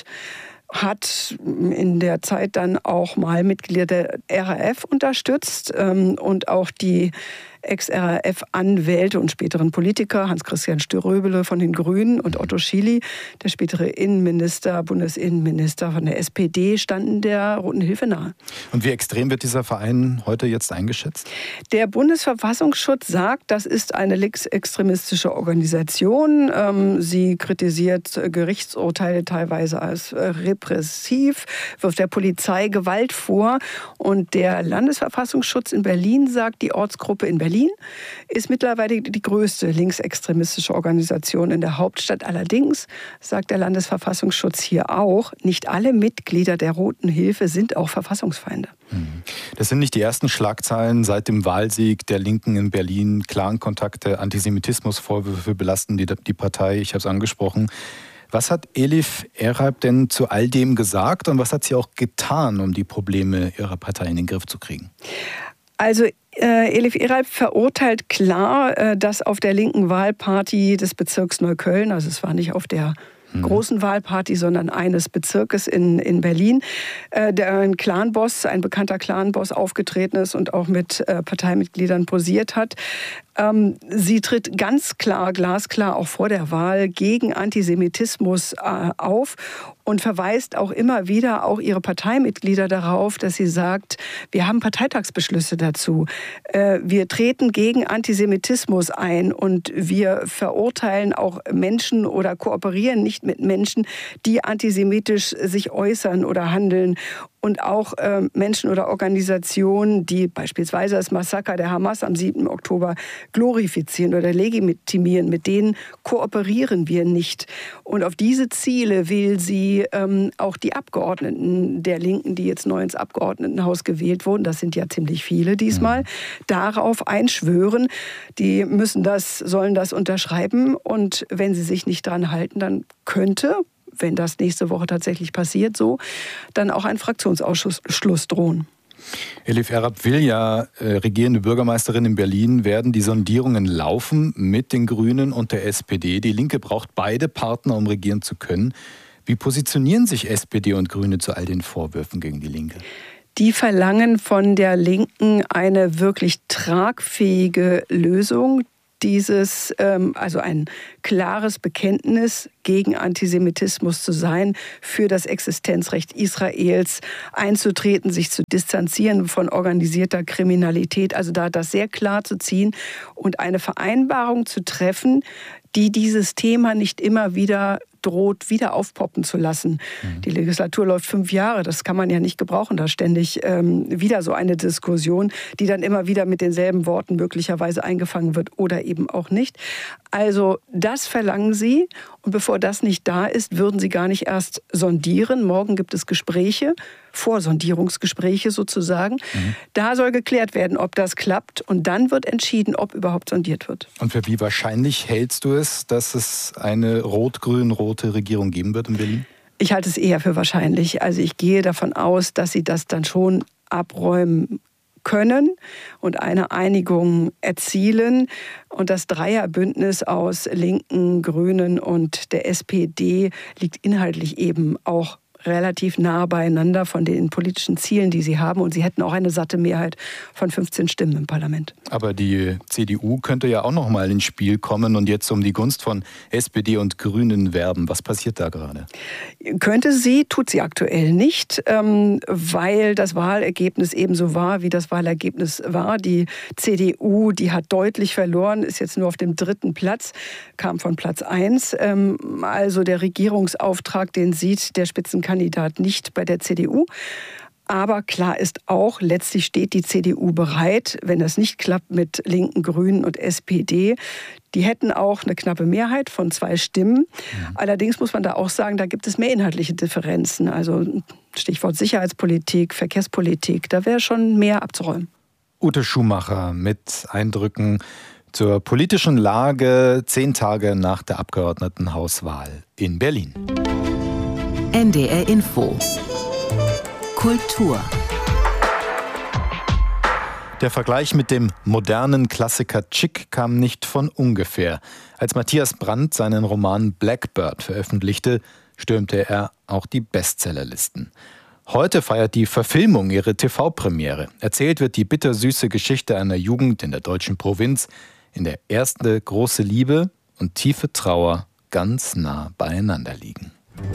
hat in der Zeit dann auch mal Mitglieder der R A F unterstützt ähm, und auch die Ex-R A F-Anwälte und späteren Politiker, Hans-Christian Ströbele von den Grünen und Otto Schily, der spätere Innenminister, Bundesinnenminister von der S P D, standen der Roten Hilfe nahe. Und wie extrem wird dieser Verein heute jetzt eingeschätzt? Der Bundesverfassungsschutz sagt, das ist eine linksextremistische Organisation. Sie kritisiert Gerichtsurteile teilweise als repressiv, wirft der Polizei Gewalt vor. Und der Landesverfassungsschutz in Berlin sagt, die Ortsgruppe in Berlin ist mittlerweile die größte linksextremistische Organisation in der Hauptstadt. Allerdings sagt der Landesverfassungsschutz hier auch, nicht alle Mitglieder der Roten Hilfe sind auch Verfassungsfeinde. Das sind nicht die ersten Schlagzeilen seit dem Wahlsieg der Linken in Berlin. Clan-Kontakte, Antisemitismusvorwürfe belasten die, die Partei, ich habe es angesprochen. Was hat Elif Eralp denn zu all dem gesagt und was hat sie auch getan, um die Probleme ihrer Partei in den Griff zu kriegen? Also äh, Elif Eralp verurteilt klar, äh, dass auf der linken Wahlparty des Bezirks Neukölln, also es war nicht auf der großen Wahlparty, sondern eines Bezirkes in, in Berlin, äh, der ein Clanboss, ein bekannter Clanboss aufgetreten ist und auch mit äh, Parteimitgliedern posiert hat. Ähm, sie tritt ganz klar, glasklar auch vor der Wahl gegen Antisemitismus äh, auf und verweist auch immer wieder auch ihre Parteimitglieder darauf, dass sie sagt, wir haben Parteitagsbeschlüsse dazu. Wir treten gegen Antisemitismus ein und wir verurteilen auch Menschen oder kooperieren nicht mit Menschen, die antisemitisch sich äußern oder handeln. Und auch äh, Menschen oder Organisationen, die beispielsweise das Massaker der Hamas am siebten Oktober glorifizieren oder legitimieren, mit denen kooperieren wir nicht. Und auf diese Ziele will sie ähm, auch die Abgeordneten der Linken, die jetzt neu ins Abgeordnetenhaus gewählt wurden, das sind ja ziemlich viele diesmal, mhm. darauf einschwören. Die müssen das, sollen das unterschreiben. Und wenn sie sich nicht dran halten, dann könnte, wenn das nächste Woche tatsächlich passiert, so, dann auch ein Fraktionsausschluss drohen. Elif Erab will ja äh, regierende Bürgermeisterin in Berlin werden. Die Sondierungen laufen mit den Grünen und der S P D. Die Linke braucht beide Partner, um regieren zu können. Wie positionieren sich S P D und Grüne zu all den Vorwürfen gegen die Linke? Die verlangen von der Linken eine wirklich tragfähige Lösung. Dieses, ähm, also ein klares Bekenntnis gegen Antisemitismus zu sein, für das Existenzrecht Israels einzutreten, sich zu distanzieren von organisierter Kriminalität, also da das sehr klar zu ziehen und eine Vereinbarung zu treffen, die dieses Thema nicht immer wieder droht, wieder aufpoppen zu lassen. Mhm. Die Legislatur läuft fünf Jahre, das kann man ja nicht gebrauchen, da ständig ähm, wieder so eine Diskussion, die dann immer wieder mit denselben Worten möglicherweise eingefangen wird oder eben auch nicht. Also das verlangen sie und bevor das nicht da ist, würden sie gar nicht erst sondieren. Morgen gibt es Gespräche, Vorsondierungsgespräche sozusagen. Mhm. Da soll geklärt werden, ob das klappt und dann wird entschieden, ob überhaupt sondiert wird. Und für wie wahrscheinlich hältst du es, dass es eine rot-grün-rote Regierung geben wird in Berlin? Ich halte es eher für wahrscheinlich. Also ich gehe davon aus, dass sie das dann schon abräumen können und eine Einigung erzielen. Und das Dreierbündnis aus Linken, Grünen und der S P D liegt inhaltlich eben auch relativ nah beieinander von den politischen Zielen, die sie haben. Und sie hätten auch eine satte Mehrheit von fünfzehn Stimmen im Parlament. Aber die C D U könnte ja auch noch mal ins Spiel kommen und jetzt um die Gunst von S P D und Grünen werben. Was passiert da gerade? Könnte sie, tut sie aktuell nicht, weil das Wahlergebnis ebenso war, wie das Wahlergebnis war. Die C D U, die hat deutlich verloren, ist jetzt nur auf dem dritten Platz, kam von Platz eins. Also der Regierungsauftrag, den sieht der Spitzenkandidat Kandidat nicht bei der C D U. Aber klar ist auch, letztlich steht die C D U bereit, wenn das nicht klappt mit Linken, Grünen und S P D. Die hätten auch eine knappe Mehrheit von zwei Stimmen. Ja. Allerdings muss man da auch sagen, da gibt es mehr inhaltliche Differenzen. Also Stichwort Sicherheitspolitik, Verkehrspolitik, da wäre schon mehr abzuräumen. Ute Schumacher mit Eindrücken zur politischen Lage zehn Tage nach der Abgeordnetenhauswahl in Berlin. N D R Info. Kultur. Der Vergleich mit dem modernen Klassiker Chick kam nicht von ungefähr. Als Matthias Brandt seinen Roman Blackbird veröffentlichte, stürmte er auch die Bestsellerlisten. Heute feiert die Verfilmung ihre T V-Premiere. Erzählt wird die bittersüße Geschichte einer Jugend in der deutschen Provinz, in der erste große Liebe und tiefe Trauer ganz nah beieinander liegen.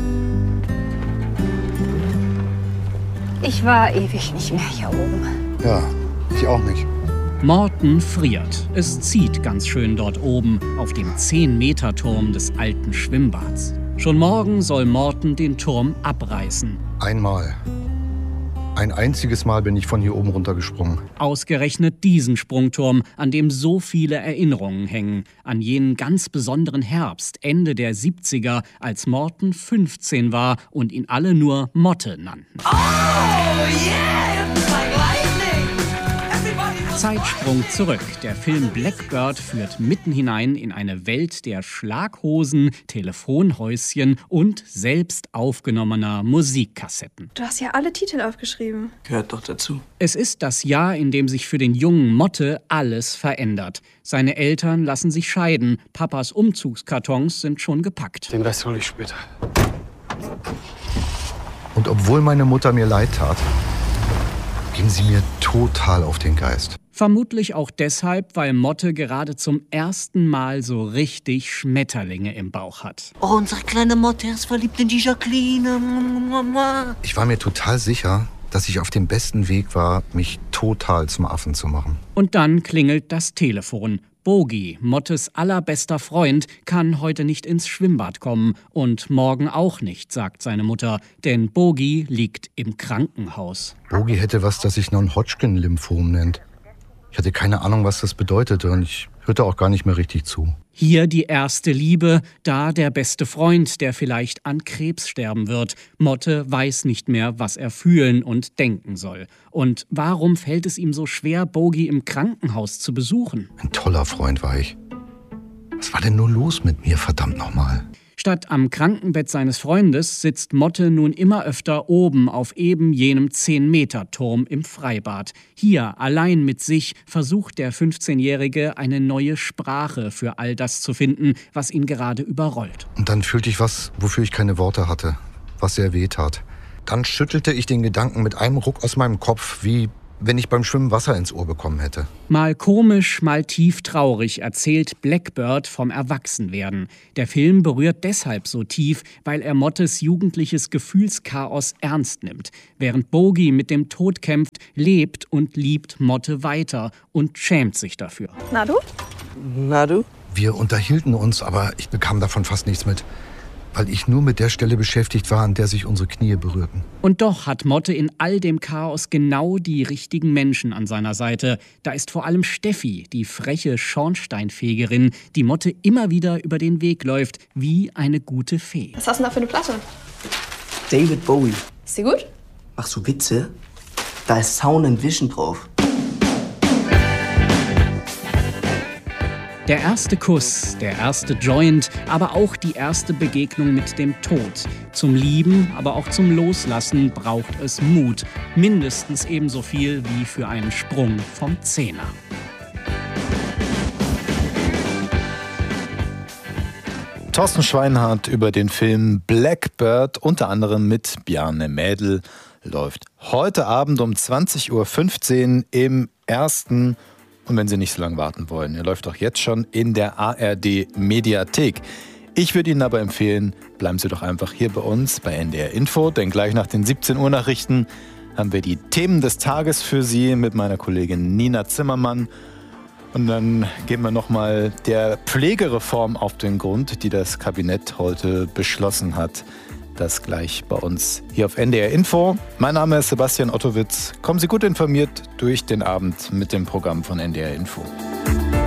Ich war ewig nicht mehr hier oben. Ja, ich auch nicht. Morten friert. Es zieht ganz schön dort oben auf dem zehn-Meter-Turm des alten Schwimmbads. Schon morgen soll Morten den Turm abreißen. Einmal. Ein einziges Mal bin ich von hier oben runtergesprungen. Ausgerechnet diesen Sprungturm, an dem so viele Erinnerungen hängen. An jenen ganz besonderen Herbst, Ende der siebziger, als Morten fünfzehn war und ihn alle nur Motte nannten. Oh, yeah, it's like lightning. Zeitsprung zurück. Der Film Blackbird führt mitten hinein in eine Welt der Schlaghosen, Telefonhäuschen und selbst aufgenommener Musikkassetten. Du hast ja alle Titel aufgeschrieben. Gehört doch dazu. Es ist das Jahr, in dem sich für den jungen Motte alles verändert. Seine Eltern lassen sich scheiden. Papas Umzugskartons sind schon gepackt. Den Rest hole ich später. Und obwohl meine Mutter mir leid tat, ging sie mir total auf den Geist. Vermutlich auch deshalb, weil Motte gerade zum ersten Mal so richtig Schmetterlinge im Bauch hat. Oh, unsere kleine Motte ist verliebt in die Jacqueline. Ich war mir total sicher, dass ich auf dem besten Weg war, mich total zum Affen zu machen. Und dann klingelt das Telefon. Bogi, Mottes allerbester Freund, kann heute nicht ins Schwimmbad kommen und morgen auch nicht, sagt seine Mutter, denn Bogi liegt im Krankenhaus. Bogi hätte was, das sich Non-Hodgkin-Lymphom nennt. Ich hatte keine Ahnung, was das bedeutete und ich hörte auch gar nicht mehr richtig zu. Hier die erste Liebe, da der beste Freund, der vielleicht an Krebs sterben wird. Motte weiß nicht mehr, was er fühlen und denken soll. Und warum fällt es ihm so schwer, Bogi im Krankenhaus zu besuchen? Ein toller Freund war ich. Was war denn nur los mit mir, verdammt nochmal? Statt am Krankenbett seines Freundes sitzt Motte nun immer öfter oben auf eben jenem zehn-Meter-Turm im Freibad. Hier, allein mit sich, versucht der fünfzehnjährige eine neue Sprache für all das zu finden, was ihn gerade überrollt. Und dann fühlte ich was, wofür ich keine Worte hatte, was sehr weh tat. Dann schüttelte ich den Gedanken mit einem Ruck aus meinem Kopf, wie wenn ich beim Schwimmen Wasser ins Ohr bekommen hätte. Mal komisch, mal tief traurig erzählt Blackbird vom Erwachsenwerden. Der Film berührt deshalb so tief, weil er Mottes jugendliches Gefühlschaos ernst nimmt. Während Bogi mit dem Tod kämpft, lebt und liebt Motte weiter und schämt sich dafür. Na du? Na du? Wir unterhielten uns, aber ich bekam davon fast nichts mit, weil ich nur mit der Stelle beschäftigt war, an der sich unsere Knie berührten. Und doch hat Motte in all dem Chaos genau die richtigen Menschen an seiner Seite. Da ist vor allem Steffi, die freche Schornsteinfegerin, die Motte immer wieder über den Weg läuft, wie eine gute Fee. Was hast du denn da für eine Platte? David Bowie. Ist die gut? Machst du Witze? Da ist Sound and Vision drauf. Der erste Kuss, der erste Joint, aber auch die erste Begegnung mit dem Tod. Zum Lieben, aber auch zum Loslassen braucht es Mut. Mindestens ebenso viel wie für einen Sprung vom Zehner. Thorsten Schweinhardt über den Film Blackbird, unter anderem mit Bjarne Mädel, läuft heute Abend um zwanzig Uhr fünfzehn im ersten. Und wenn Sie nicht so lange warten wollen, er läuft auch jetzt schon in der A R D-Mediathek. Ich würde Ihnen aber empfehlen, bleiben Sie doch einfach hier bei uns bei N D R Info, denn gleich nach den siebzehn Uhr Nachrichten haben wir die Themen des Tages für Sie mit meiner Kollegin Nina Zimmermann. Und dann gehen wir nochmal der Pflegereform auf den Grund, die das Kabinett heute beschlossen hat. Das gleich bei uns hier auf N D R Info. Mein Name ist Sebastian Ottowitz. Kommen Sie gut informiert durch den Abend mit dem Programm von N D R Info.